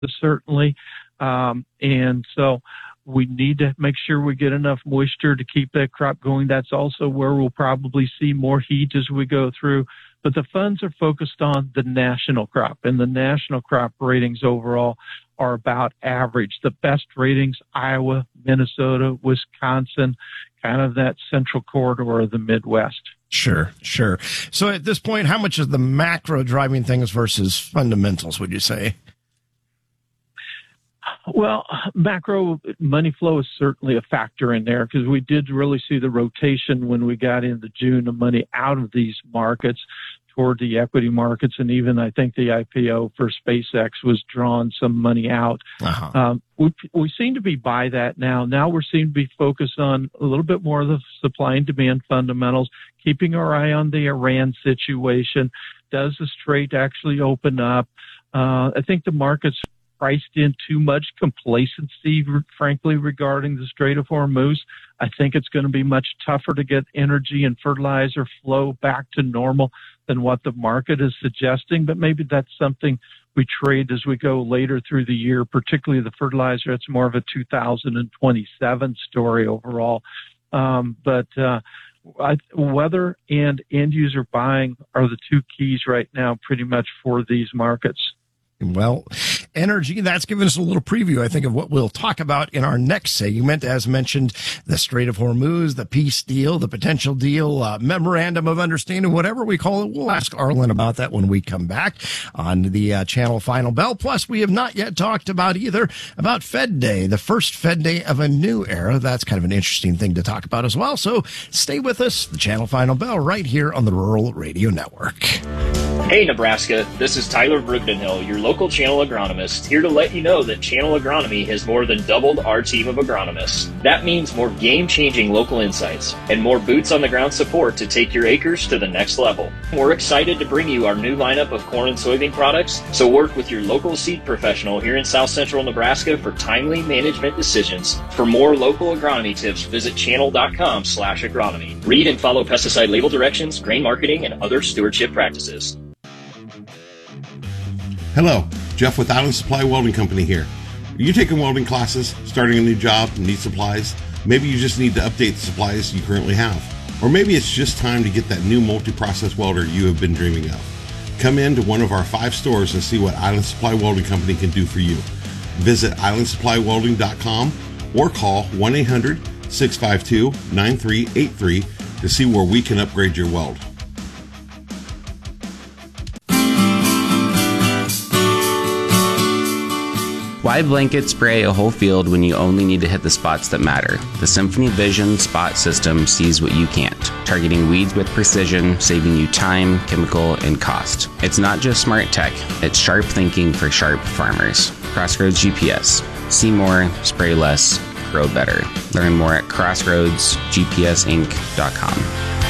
certainly. And so we need to make sure we get enough moisture to keep that crop going. That's also where we'll probably see more heat as we go through. But the funds are focused on the national crop, and the national crop ratings overall are about average. The best ratings, Iowa, Minnesota, Wisconsin, kind of that central corridor of the Midwest. Sure. So at this point, how much is the macro driving things versus fundamentals, would you say? Well, macro money flow is certainly a factor in there because we did really see the rotation when we got into June of money out of these markets toward the equity markets. And even I think the IPO for SpaceX was drawing some money out. Uh-huh. We seem to be by that now. Now we're seem to be focused on a little bit more of the supply and demand fundamentals, keeping our eye on the Iran situation. Does the strait actually open up? I think the market's priced in too much complacency, frankly, regarding the Strait of Hormuz. I think it's going to be much tougher to get energy and fertilizer flow back to normal than what the market is suggesting, but maybe that's something we trade as we go later through the year, particularly the fertilizer. It's more of a 2027 story overall. Weather and end user buying are the two keys right now pretty much for these markets. Well, energy, that's given us a little preview, I think, of what we'll talk about in our next segment. As mentioned, the Strait of Hormuz, the peace deal, the potential deal, memorandum of understanding, whatever we call it. We'll ask Arlen about that when we come back on the Channel Final Bell. Plus, we have not yet talked about Fed Day, the first Fed Day of a new era. That's kind of an interesting thing to talk about as well. So stay with us, the Channel Final Bell, right here on the Rural Radio Network. Hey, Nebraska, this is Tyler Brugdenhill, your local channel agronomist, here to let you know that Channel Agronomy has more than doubled our team of agronomists. That means more game-changing local insights and more boots-on-the-ground support to take your acres to the next level. We're excited to bring you our new lineup of corn and soybean products, so work with your local seed professional here in South Central Nebraska for timely management decisions. For more local agronomy tips, visit channel.com/agronomy. Read and follow pesticide label directions, grain marketing, and other stewardship practices. Hello, Jeff with Island Supply Welding Company here. Are you taking welding classes, starting a new job, need supplies? Maybe you just need to update the supplies you currently have. Or maybe it's just time to get that new multi-process welder you have been dreaming of. Come in to one of our 5 stores and see what Island Supply Welding Company can do for you. Visit islandsupplywelding.com or call 1-800-652-9383 to see where we can upgrade your weld. Why blanket spray a whole field when you only need to hit the spots that matter? The Symphony Vision Spot System sees what you can't, targeting weeds with precision, saving you time, chemical, and cost. It's not just smart tech, it's sharp thinking for sharp farmers. Crossroads GPS. See more, spray less, grow better. Learn more at crossroadsgpsinc.com.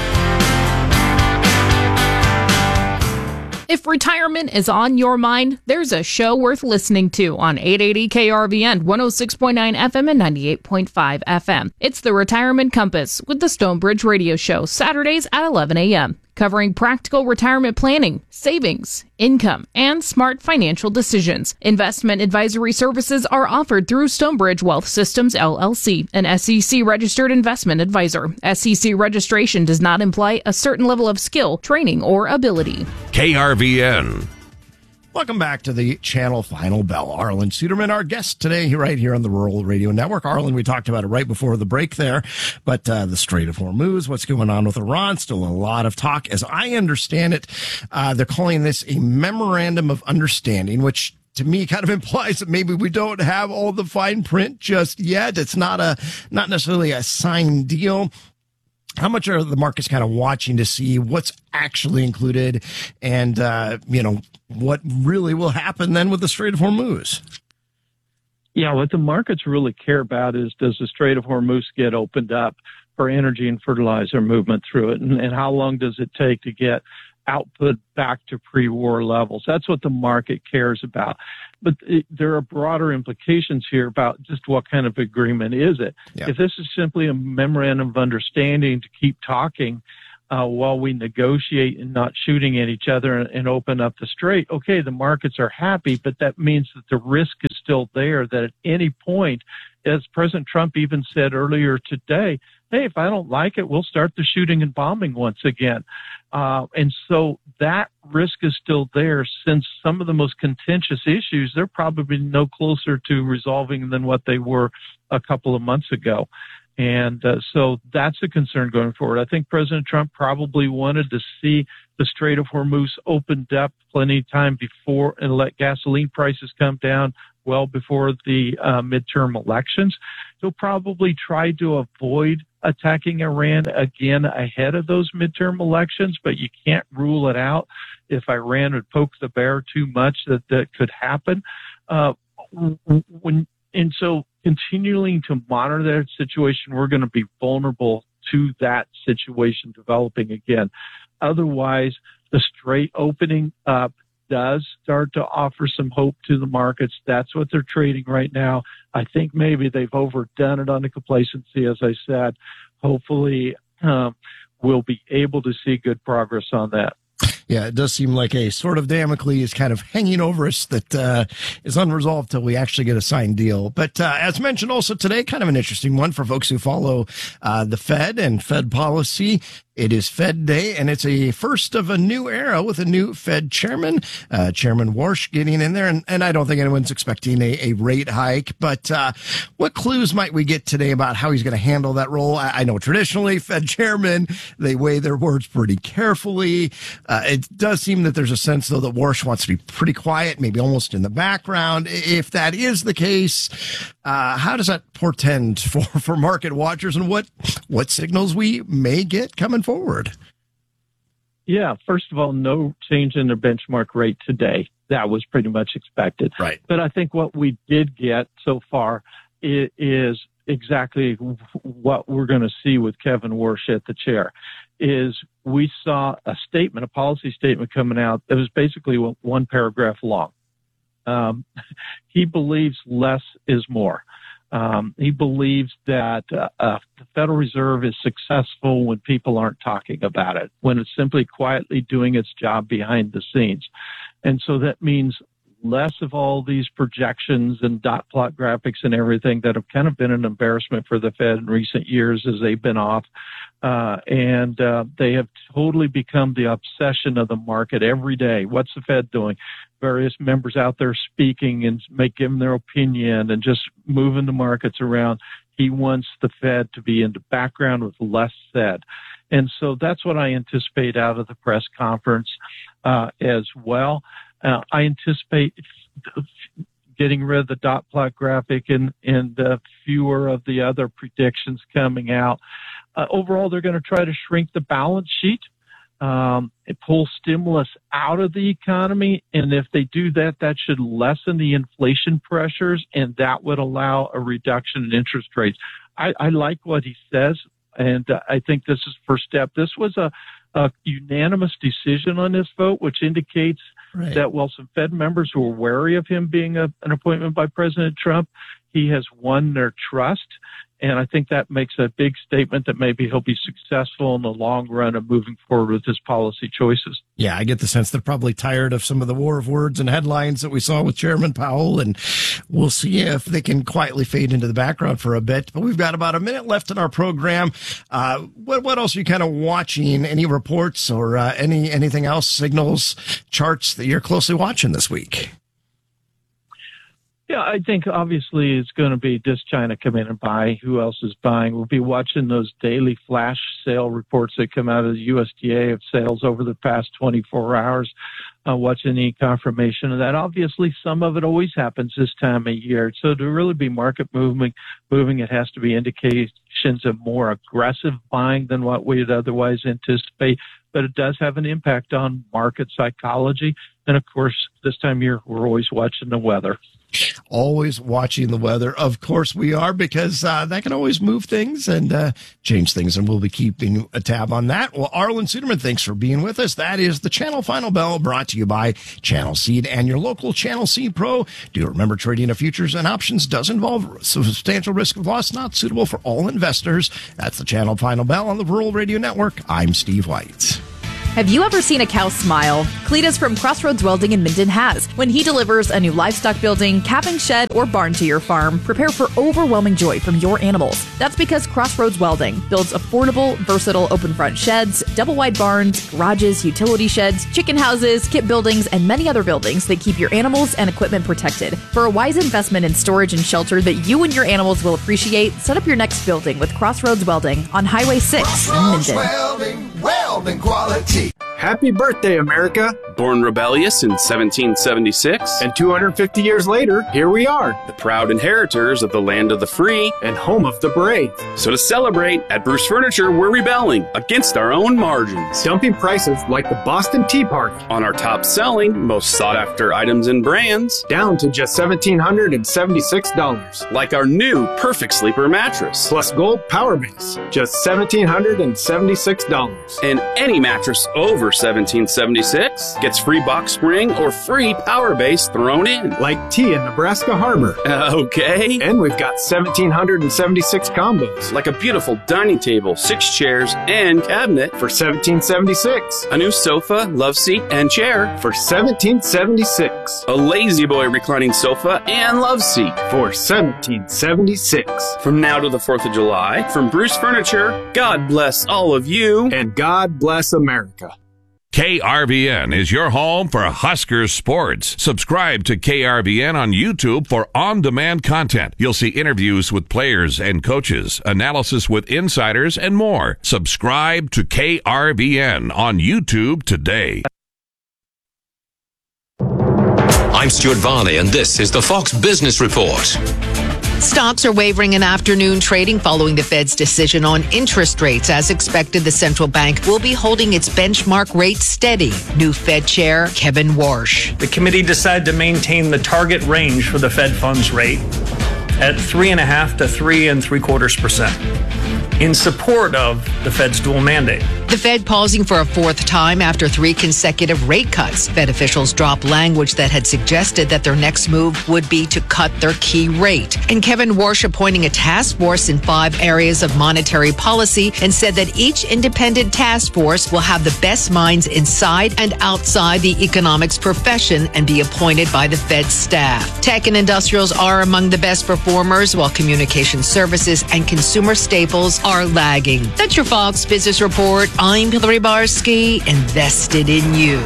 If retirement is on your mind, there's a show worth listening to on 880 KRVN, 106.9 FM and 98.5 FM. It's the Retirement Compass with the Stonebridge Radio Show, Saturdays at 11 a.m., covering practical retirement planning, savings, income, and smart financial decisions. Investment advisory services are offered through Stonebridge Wealth Systems, LLC, an SEC-registered investment advisor. SEC registration does not imply a certain level of skill, training, or ability. KRVN. Welcome back to the Channel Final Bell. Arlen Suderman, our guest today, right here on the Rural Radio Network. Arlen, we talked about it right before the break there, but the Strait of Hormuz, what's going on with Iran, still a lot of talk. As I understand it, they're calling this a memorandum of understanding, which to me kind of implies that maybe we don't have all the fine print just yet. It's not necessarily a signed deal. How much are the markets kind of watching to see what's actually included and, what really will happen then with the Strait of Hormuz? Yeah, what the markets really care about is, does the Strait of Hormuz get opened up for energy and fertilizer movement through it? And how long does it take to get output back to pre-war levels? That's what the market cares about. But there are broader implications here about just what kind of agreement is it. Yeah. If this is simply a memorandum of understanding to keep talking, while we negotiate and not shooting at each other and open up the strait. Okay, the markets are happy, but that means that the risk is still there, that at any point, as President Trump even said earlier today, hey, if I don't like it, we'll start the shooting and bombing once again. And so that risk is still there, since some of the most contentious issues, they're probably no closer to resolving than what they were a couple of months ago. And so that's a concern going forward. I think President Trump probably wanted to see the Strait of Hormuz opened up plenty of time before and let gasoline prices come down well before the midterm elections. He'll probably try to avoid attacking Iran again ahead of those midterm elections, but you can't rule it out. If Iran would poke the bear too much, that could happen. And so continuing to monitor that situation, we're going to be vulnerable to that situation developing again. Otherwise, the strait opening up does start to offer some hope to the markets. That's what they're trading right now. I think maybe they've overdone it on the complacency, as I said. Hopefully, we'll be able to see good progress on that. Yeah, it does seem like a sort of Damocles kind of hanging over us that is unresolved till we actually get a signed deal. But as mentioned also today, kind of an interesting one for folks who follow the Fed and Fed policy. It is Fed Day, and it's a first of a new era with a new Fed chairman, Chairman Warsh, getting in there. And I don't think anyone's expecting a rate hike. But what clues might we get today about how he's going to handle that role? I know traditionally Fed chairman, they weigh their words pretty carefully. It does seem that there's a sense, though, that Warsh wants to be pretty quiet, maybe almost in the background. If that is the case, how does that portend for market watchers, and what signals we may get coming forward? Yeah, first of all, no change in the benchmark rate today. That was pretty much expected. Right. But I think what we did get so far is exactly what we're going to see with Kevin Warsh at the chair. Is we saw a statement, a policy statement coming out that was basically one paragraph long. He believes less is more. He believes that the Federal Reserve is successful when people aren't talking about it, when it's simply quietly doing its job behind the scenes. And so that means less of all these projections and dot plot graphics and everything that have kind of been an embarrassment for the Fed in recent years as they've been off. And they have totally become the obsession of the market every day. What's the Fed doing? Various members out there speaking and giving their opinion and just moving the markets around. He wants the Fed to be in the background with less said. And so that's what I anticipate out of the press conference as well. I anticipate getting rid of the dot plot graphic and fewer of the other predictions coming out. Overall, they're going to try to shrink the balance sheet, pull stimulus out of the economy. And if they do that, that should lessen the inflation pressures, and that would allow a reduction in interest rates. I like what he says, and I think this is the first step. This was a unanimous decision on this vote, which indicates that while some Fed members were wary of him being an appointment by President Trump, he has won their trust. And I think that makes a big statement that maybe he'll be successful in the long run of moving forward with his policy choices. Yeah, I get the sense they're probably tired of some of the war of words and headlines that we saw with Chairman Powell, and we'll see if they can quietly fade into the background for a bit. But we've got about a minute left in our program. What else are you kind of watching? Any reports or anything else, signals, charts that you're closely watching this week? Yeah, I think obviously it's going to be, does China come in and buy? Who else is buying? We'll be watching those daily flash sale reports that come out of the USDA of sales over the past 24 hours, watching any confirmation of that. Obviously, some of it always happens this time of year. So to really be market moving, it has to be indications of more aggressive buying than what we'd otherwise anticipate. But it does have an impact on market psychology. And of course, this time of year, we're always watching the weather. Always watching the weather. Of course we are, because that can always move things and change things, and we'll be keeping a tab on that. Well, Arlen Suderman, thanks for being with us. That is the Channel Final Bell, brought to you by Channel Seed and your local Channel Seed Pro. Do remember, trading of futures and options does involve substantial risk of loss, not suitable for all investors. That's the Channel Final Bell on the Rural Radio Network. I'm Steve White. Have you ever seen a cow smile? Cletus from Crossroads Welding in Minden has. When he delivers a new livestock building, calving shed, or barn to your farm, prepare for overwhelming joy from your animals. That's because Crossroads Welding builds affordable, versatile open front sheds, double wide barns, garages, utility sheds, chicken houses, kit buildings, and many other buildings that keep your animals and equipment protected. For a wise investment in storage and shelter that you and your animals will appreciate, set up your next building with Crossroads Welding on Highway 6 in Minden. Welding quality. Happy birthday, America. Born rebellious in 1776. And 250 years later, here we are. The proud inheritors of the land of the free. And home of the brave. So to celebrate, at Bruce Furniture, we're rebelling against our own margins. Dumping prices like the Boston Tea Party. On our top selling, most sought after items and brands. Down to just $1,776. Like our new Perfect Sleeper mattress. Plus gold power base. Just $1,776. And any mattress over $1,776 gets free box spring or free power base thrown in. Like tea in Nebraska Harbor. Okay. And we've got 1,776 combos. Like a beautiful dining table, 6 chairs, and cabinet for $1,776. A new sofa, love seat, and chair for $1,776. A Lazy Boy reclining sofa and love seat for $1,776. From now to the 4th of July, from Bruce Furniture, God bless all of you. And God bless America. KRVN is your home for Huskers sports. Subscribe to KRVN on YouTube for on-demand content. You'll see interviews with players and coaches, analysis with insiders, and more. Subscribe to KRVN on YouTube today. I'm Stuart Varney, and this is the Fox Business Report. Stocks are wavering in afternoon trading following the Fed's decision on interest rates. As expected, the central bank will be holding its benchmark rate steady. New Fed Chair Kevin Warsh. The committee decided to maintain the target range for the Fed funds rate at 3.5% to 3.75% in support of the Fed's dual mandate. The Fed pausing for a 4th time after 3 consecutive rate cuts. Fed officials dropped language that had suggested that their next move would be to cut their key rate. And Kevin Warsh appointing a task force in 5 areas of monetary policy and said that each independent task force will have the best minds inside and outside the economics profession and be appointed by the Fed staff. Tech and industrials are among the best performers, while communication services and consumer staples are lagging. That's your Fox Business Report. I'm Hillary Barsky, invested in you.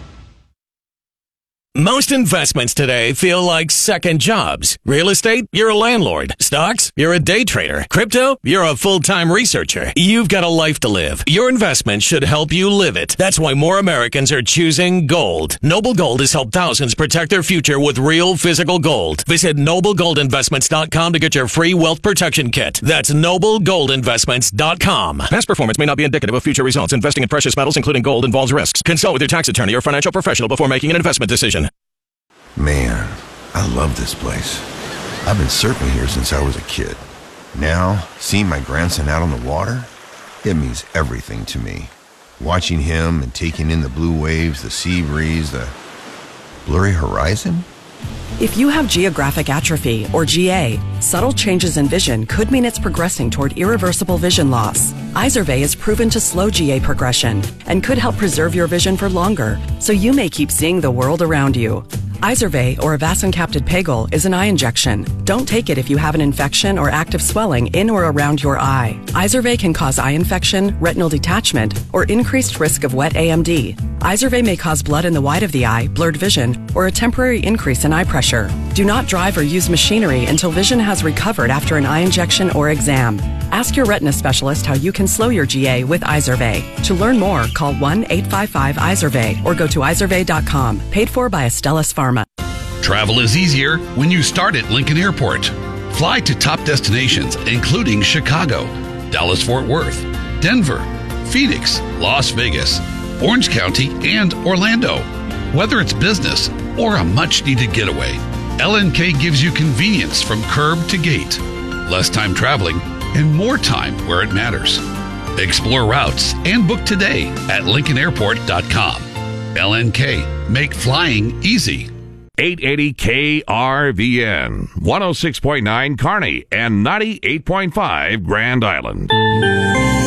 Most investments today feel like second jobs. Real estate, you're a landlord. Stocks, you're a day trader. Crypto, you're a full-time researcher. You've got a life to live. Your investment should help you live it. That's why more Americans are choosing gold. Noble Gold has helped thousands protect their future with real physical gold. Visit NobleGoldInvestments.com to get your free wealth protection kit. That's NobleGoldInvestments.com. Past performance may not be indicative of future results. Investing in precious metals, including gold, involves risks. Consult with your tax attorney or financial professional before making an investment decision. Man, I love this place. I've been surfing here since I was a kid. Now, seeing my grandson out on the water, it means everything to me. Watching him and taking in the blue waves, the sea breeze, the blurry horizon. If you have geographic atrophy, or GA, subtle changes in vision could mean it's progressing toward irreversible vision loss. Izervay is proven to slow GA progression and could help preserve your vision for longer, so you may keep seeing the world around you. Izervay, or avacincaptad pegol, is an eye injection. Don't take it if you have an infection or active swelling in or around your eye. Izervay can cause eye infection, retinal detachment, or increased risk of wet AMD. Izervay may cause blood in the white of the eye, blurred vision, or a temporary increase in eye pressure. Do not drive or use machinery until vision has recovered after an eye injection or exam. Ask your retina specialist how you can slow your GA with Izervay. To learn more, call 1-855-IZERVAY or go to izervay.com. Paid for by Astellas Pharma. Travel is easier when you start at Lincoln Airport. Fly to top destinations including Chicago, Dallas-Fort Worth, Denver, Phoenix, Las Vegas, Orange County, and Orlando. Whether it's business or a much-needed getaway, LNK gives you convenience from curb to gate, less time traveling, and more time where it matters. Explore routes and book today at LincolnAirport.com. LNK, make flying easy. 880 KRVN, 106.9 Kearney, and 98.5 Grand Island.